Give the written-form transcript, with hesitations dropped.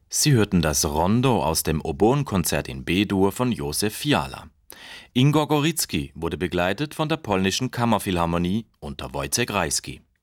Sie hörten das Rondo aus dem Oboenkonzert in B-Dur von Josef Fiala. Ingor Goritzki wurde begleitet von der polnischen Kammerphilharmonie unter Wojciech Rajski.